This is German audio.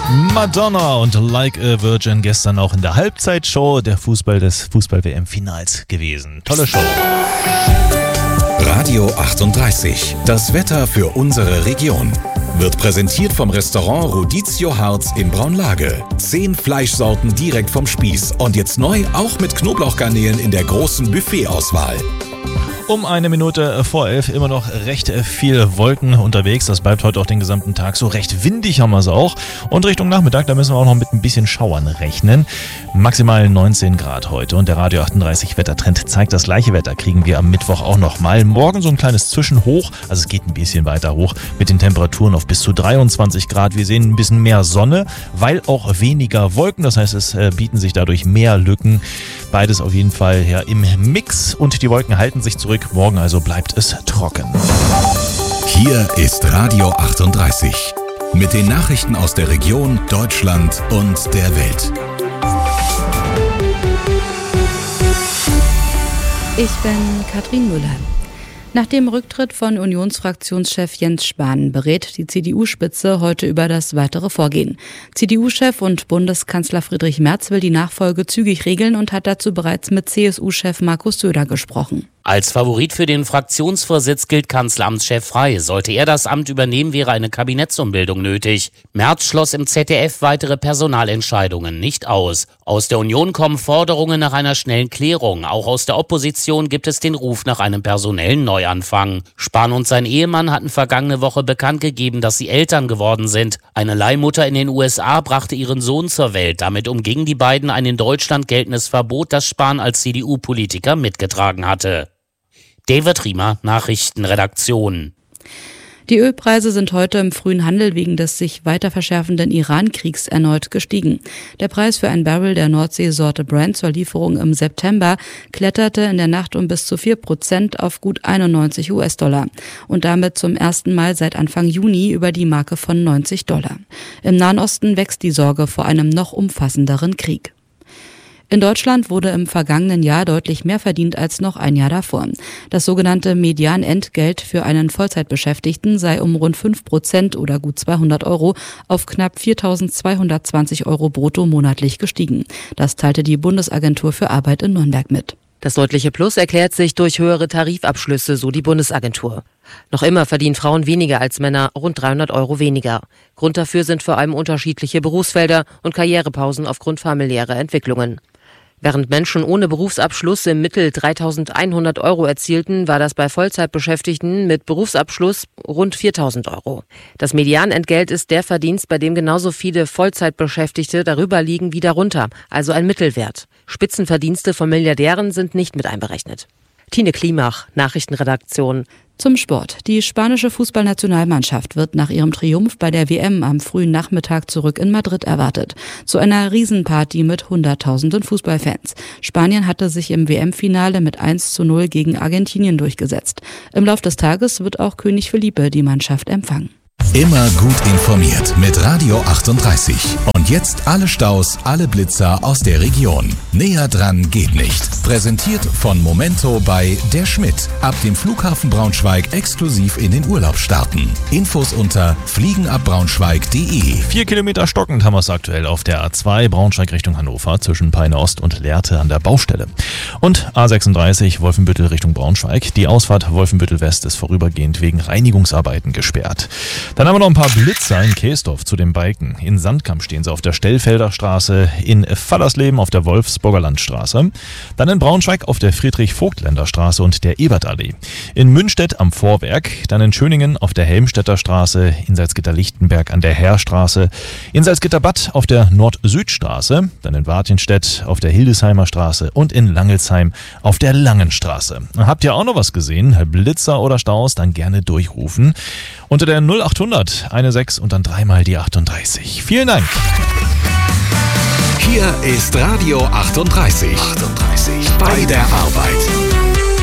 Madonna und Like a Virgin gestern auch in der Halbzeitshow der des Fußball-WM-Finals gewesen. Tolle Show. Radio 38. Das Wetter für unsere Region. Wird präsentiert vom Restaurant Rodizio Harz in Braunlage. 10 Fleischsorten direkt vom Spieß. Und jetzt neu auch mit Knoblauchgarnelen in der großen Buffetauswahl. Um 1 Minute vor 11 immer noch recht viel Wolken unterwegs. Das bleibt heute auch den gesamten Tag so. Recht windig haben wir es auch. Und Richtung Nachmittag, da müssen wir auch noch mit ein bisschen Schauern rechnen. Maximal 19 Grad heute. Und der Radio 38 Wettertrend zeigt, das gleiche Wetter kriegen wir am Mittwoch auch noch mal. Morgen so ein kleines Zwischenhoch. Also es geht ein bisschen weiter hoch mit den Temperaturen auf bis zu 23 Grad. Wir sehen ein bisschen mehr Sonne, weil auch weniger Wolken. Das heißt, es bieten sich dadurch mehr Lücken. Beides auf jeden Fall ja im Mix. Und die Wolken halten sich zurück. Morgen also bleibt es trocken. Hier ist Radio 38 mit den Nachrichten aus der Region, Deutschland und der Welt. Ich bin Katrin Müller. Nach dem Rücktritt von Unionsfraktionschef Jens Spahn berät die CDU-Spitze heute über das weitere Vorgehen. CDU-Chef und Bundeskanzler Friedrich Merz will die Nachfolge zügig regeln und hat dazu bereits mit CSU-Chef Markus Söder gesprochen. Als Favorit für den Fraktionsvorsitz gilt Kanzleramtschef Frey. Sollte er das Amt übernehmen, wäre eine Kabinettsumbildung nötig. Merz schloss im ZDF weitere Personalentscheidungen nicht aus. Aus der Union kommen Forderungen nach einer schnellen Klärung. Auch aus der Opposition gibt es den Ruf nach einem personellen Neuanfang. Spahn und sein Ehemann hatten vergangene Woche bekannt gegeben, dass sie Eltern geworden sind. Eine Leihmutter in den USA brachte ihren Sohn zur Welt. Damit umgingen die beiden ein in Deutschland geltendes Verbot, das Spahn als CDU-Politiker mitgetragen hatte. David Riemer, Nachrichtenredaktion. Die Ölpreise sind heute im frühen Handel wegen des sich weiter verschärfenden Iran-Kriegs erneut gestiegen. Der Preis für ein Barrel der Nordsee-Sorte Brent zur Lieferung im September kletterte in der Nacht um bis zu 4% auf gut 91 US-Dollar und damit zum ersten Mal seit Anfang Juni über die Marke von $90. Im Nahen Osten wächst die Sorge vor einem noch umfassenderen Krieg. In Deutschland wurde im vergangenen Jahr deutlich mehr verdient als noch ein Jahr davor. Das sogenannte Medianentgelt für einen Vollzeitbeschäftigten sei um rund 5% oder gut 200 Euro auf knapp 4.220 Euro brutto monatlich gestiegen. Das teilte die Bundesagentur für Arbeit in Nürnberg mit. Das deutliche Plus erklärt sich durch höhere Tarifabschlüsse, so die Bundesagentur. Noch immer verdienen Frauen weniger als Männer, rund 300 Euro weniger. Grund dafür sind vor allem unterschiedliche Berufsfelder und Karrierepausen aufgrund familiärer Entwicklungen. Während Menschen ohne Berufsabschluss im Mittel 3.100 Euro erzielten, war das bei Vollzeitbeschäftigten mit Berufsabschluss rund 4.000 Euro. Das Medianentgelt ist der Verdienst, bei dem genauso viele Vollzeitbeschäftigte darüber liegen wie darunter, also ein Mittelwert. Spitzenverdienste von Milliardären sind nicht mit einberechnet. Tine Klimach, Nachrichtenredaktion. Zum Sport. Die spanische Fußballnationalmannschaft wird nach ihrem Triumph bei der WM am frühen Nachmittag zurück in Madrid erwartet. Zu einer Riesenparty mit Hunderttausenden Fußballfans. Spanien hatte sich im WM-Finale mit 1:0 gegen Argentinien durchgesetzt. Im Lauf des Tages wird auch König Felipe die Mannschaft empfangen. Immer gut informiert mit Radio 38. Und jetzt alle Staus, alle Blitzer aus der Region. Näher dran geht nicht. Präsentiert von Momento bei Der Schmidt. Ab dem Flughafen Braunschweig exklusiv in den Urlaub starten. Infos unter fliegenabbraunschweig.de. 4 Kilometer stockend haben wir es aktuell auf der A2 Braunschweig Richtung Hannover zwischen Peine Ost und Lehrte an der Baustelle. Und A36 Wolfenbüttel Richtung Braunschweig. Die Ausfahrt Wolfenbüttel West ist vorübergehend wegen Reinigungsarbeiten gesperrt. Dann haben wir noch ein paar Blitzer in Keesdorf zu den Biken. In Sandkamp stehen sie auf der Stellfelder Straße, in Fallersleben auf der Wolfsburger Landstraße, dann in Braunschweig auf der Friedrich-Vogtländer Straße und der Ebertallee, in Münstedt am Vorwerk, dann in Schöningen auf der Helmstedter Straße, in Salzgitter-Lichtenberg an der Heerstraße, in Salzgitterbad auf der Nord-Süd-Straße, dann in Wartenstedt auf der Hildesheimer Straße und in Langelsheim auf der Langenstraße. Habt ihr auch noch was gesehen? Blitzer oder Staus? Dann gerne durchrufen. Unter der 0800 16 und dann dreimal die 38. Vielen Dank. Hier ist Radio 38. Bei der Arbeit.